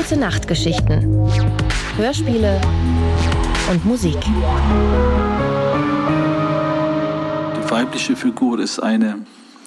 Gute Nachtgeschichten, Hörspiele und Musik. Die weibliche Figur ist eine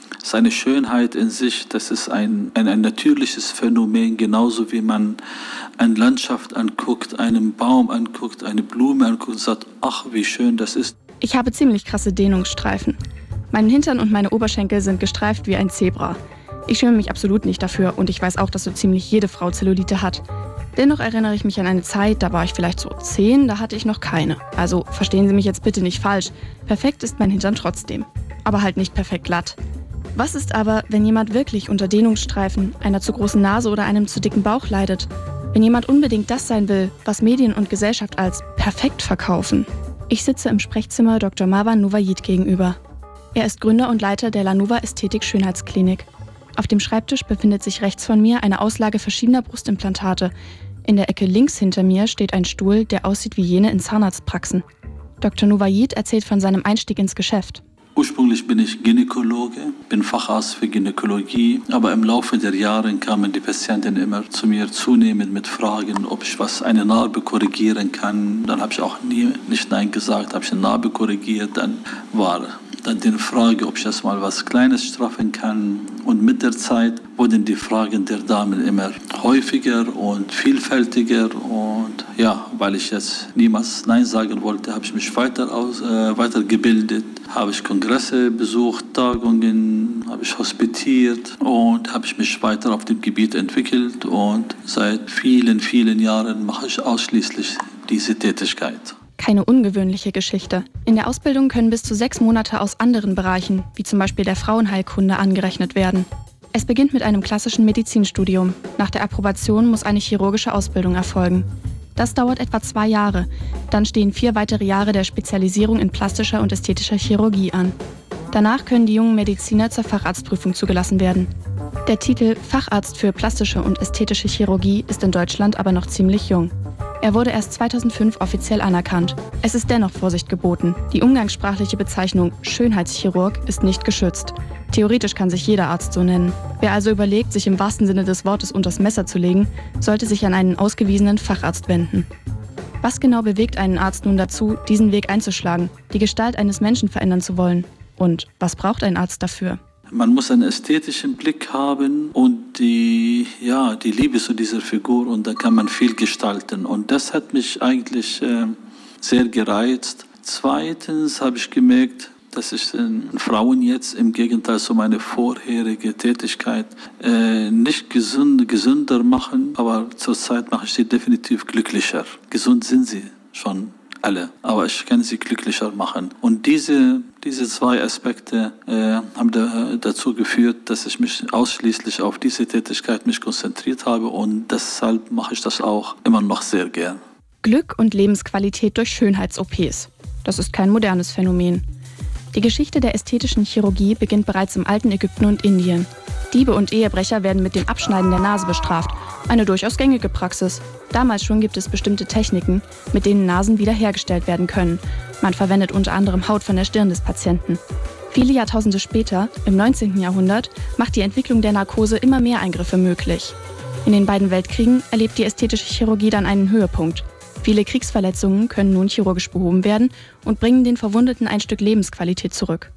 Schönheit in sich. Das ist ein natürliches Phänomen, genauso wie man eine Landschaft anguckt, einen Baum anguckt, eine Blume anguckt und sagt, ach, wie schön das ist. Ich habe ziemlich krasse Dehnungsstreifen. Mein Hintern und meine Oberschenkel sind gestreift wie ein Zebra. Ich schäme mich absolut nicht dafür und ich weiß auch, dass so ziemlich jede Frau Zellulite hat. Dennoch erinnere ich mich an eine Zeit, da war ich vielleicht so 10, da hatte ich noch keine. Also verstehen Sie mich jetzt bitte nicht falsch. Perfekt ist mein Hintern trotzdem. Aber halt nicht perfekt glatt. Was ist aber, wenn jemand wirklich unter Dehnungsstreifen, einer zu großen Nase oder einem zu dicken Bauch leidet? Wenn jemand unbedingt das sein will, was Medien und Gesellschaft als perfekt verkaufen? Ich sitze im Sprechzimmer Dr. Marwan Nouvayed gegenüber. Er ist Gründer und Leiter der Lanuva Ästhetik Schönheitsklinik. Auf dem Schreibtisch befindet sich rechts von mir eine Auslage verschiedener Brustimplantate. In der Ecke links hinter mir steht ein Stuhl, der aussieht wie jene in Zahnarztpraxen. Dr. Nouvayed erzählt von seinem Einstieg ins Geschäft. Ursprünglich bin ich Gynäkologe, bin Facharzt für Gynäkologie, aber im Laufe der Jahre kamen die Patienten immer zu mir zunehmend mit Fragen, ob ich eine Narbe korrigieren kann. Dann habe ich auch nicht Nein gesagt, habe ich eine Narbe korrigiert. Dann war die Frage, ob ich erst mal was Kleines straffen kann. Und mit der Zeit wurden die Fragen der Damen immer häufiger und vielfältiger. Und ja, weil ich jetzt niemals Nein sagen wollte, habe ich mich weitergebildet, habe ich Kongresse besucht, Tagungen, habe ich hospitiert und habe ich mich weiter auf dem Gebiet entwickelt. Und seit vielen, vielen Jahren mache ich ausschließlich diese Tätigkeit. Keine ungewöhnliche Geschichte. In der Ausbildung können bis zu 6 Monate aus anderen Bereichen, wie zum Beispiel der Frauenheilkunde, angerechnet werden. Es beginnt mit einem klassischen Medizinstudium. Nach der Approbation muss eine chirurgische Ausbildung erfolgen. Das dauert etwa 2 Jahre. Dann stehen 4 weitere Jahre der Spezialisierung in plastischer und ästhetischer Chirurgie an. Danach können die jungen Mediziner zur Facharztprüfung zugelassen werden. Der Titel Facharzt für plastische und ästhetische Chirurgie ist in Deutschland aber noch ziemlich jung. Er wurde erst 2005 offiziell anerkannt. Es ist dennoch Vorsicht geboten. Die umgangssprachliche Bezeichnung Schönheitschirurg ist nicht geschützt. Theoretisch kann sich jeder Arzt so nennen. Wer also überlegt, sich im wahrsten Sinne des Wortes unters Messer zu legen, sollte sich an einen ausgewiesenen Facharzt wenden. Was genau bewegt einen Arzt nun dazu, diesen Weg einzuschlagen, die Gestalt eines Menschen verändern zu wollen? Und was braucht ein Arzt dafür? Man muss einen ästhetischen Blick haben und die Liebe zu dieser Figur, und da kann man viel gestalten. Und das hat mich eigentlich sehr gereizt. Zweitens habe ich gemerkt, dass ich Frauen jetzt im Gegenteil zu meiner vorherigen Tätigkeit nicht gesünder machen, aber zurzeit mache ich sie definitiv glücklicher. Gesund sind sie schon alle, aber ich kann sie glücklicher machen. Und diese 2 Aspekte haben dazu geführt, dass ich mich ausschließlich auf diese Tätigkeit konzentriert habe, und deshalb mache ich das auch immer noch sehr gern. Glück und Lebensqualität durch Schönheits-OPs. Das ist kein modernes Phänomen. Die Geschichte der ästhetischen Chirurgie beginnt bereits im alten Ägypten und Indien. Diebe und Ehebrecher werden mit dem Abschneiden der Nase bestraft. Eine durchaus gängige Praxis. Damals schon gibt es bestimmte Techniken, mit denen Nasen wiederhergestellt werden können. Man verwendet unter anderem Haut von der Stirn des Patienten. Viele Jahrtausende später, im 19. Jahrhundert, macht die Entwicklung der Narkose immer mehr Eingriffe möglich. In den beiden Weltkriegen erlebt die ästhetische Chirurgie dann einen Höhepunkt. Viele Kriegsverletzungen können nun chirurgisch behoben werden und bringen den Verwundeten ein Stück Lebensqualität zurück.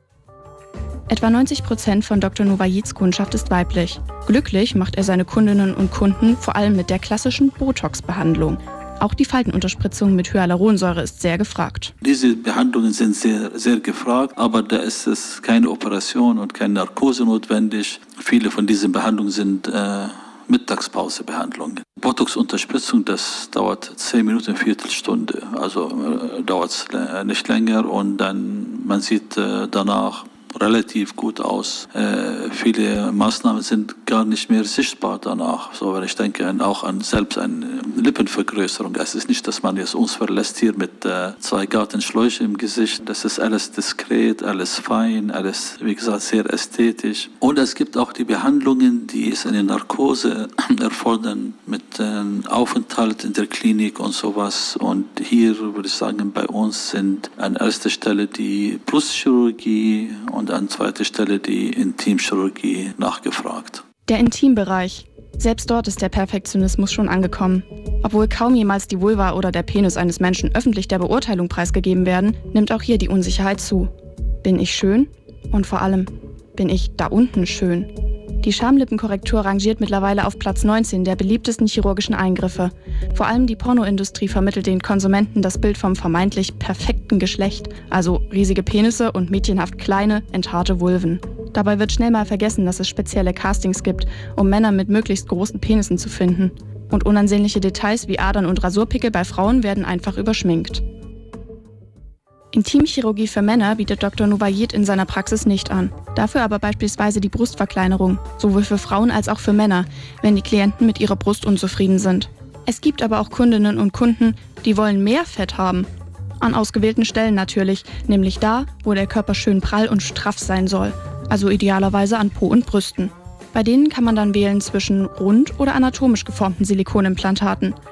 Etwa 90% von Dr. Nouvayeds Kundschaft ist weiblich. Glücklich macht er seine Kundinnen und Kunden vor allem mit der klassischen Botox-Behandlung. Auch die Faltenunterspritzung mit Hyaluronsäure ist sehr gefragt. Diese Behandlungen sind sehr, sehr gefragt, aber da ist es keine Operation und keine Narkose notwendig. Viele von diesen Behandlungen sind Mittagspausebehandlungen. Botox-Unterspritzung, das dauert 10 Minuten, eine Viertelstunde. Also dauert es nicht länger, und dann man sieht danach relativ gut aus. Viele Maßnahmen sind gar nicht mehr sichtbar danach. So, weil ich denke auch an selbst eine Lippenvergrößerung. Es ist nicht, dass man jetzt uns verlässt hier mit 2 Gartenschläuche im Gesicht. Das ist alles diskret, alles fein, alles, wie gesagt, sehr ästhetisch. Und es gibt auch die Behandlungen, die es in der Narkose erfordern, mit Aufenthalt in der Klinik und sowas. Und hier würde ich sagen, bei uns sind an erster Stelle die Brustchirurgie und an zweiter Stelle die Intimchirurgie nachgefragt. Der Intimbereich. Selbst dort ist der Perfektionismus schon angekommen. Obwohl kaum jemals die Vulva oder der Penis eines Menschen öffentlich der Beurteilung preisgegeben werden, nimmt auch hier die Unsicherheit zu. Bin ich schön? Und vor allem, bin ich da unten schön? Die Schamlippenkorrektur rangiert mittlerweile auf Platz 19 der beliebtesten chirurgischen Eingriffe. Vor allem die Pornoindustrie vermittelt den Konsumenten das Bild vom vermeintlich perfekten Geschlecht, also riesige Penisse und mädchenhaft kleine, enthaarte Vulven. Dabei wird schnell mal vergessen, dass es spezielle Castings gibt, um Männer mit möglichst großen Penissen zu finden. Und unansehnliche Details wie Adern und Rasurpickel bei Frauen werden einfach überschminkt. Intimchirurgie für Männer bietet Dr. Nubayed in seiner Praxis nicht an. Dafür aber beispielsweise die Brustverkleinerung, sowohl für Frauen als auch für Männer, wenn die Klienten mit ihrer Brust unzufrieden sind. Es gibt aber auch Kundinnen und Kunden, die wollen mehr Fett haben. An ausgewählten Stellen natürlich, nämlich da, wo der Körper schön prall und straff sein soll, also idealerweise an Po und Brüsten. Bei denen kann man dann wählen zwischen rund oder anatomisch geformten Silikonimplantaten.